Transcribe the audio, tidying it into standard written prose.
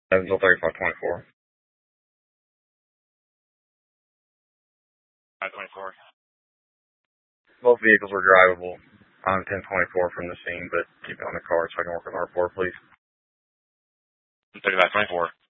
Evansville 3524. 524. Both vehicles were drivable on 1024 from the scene, but keep it on the card so I can work on the report, please. 3524.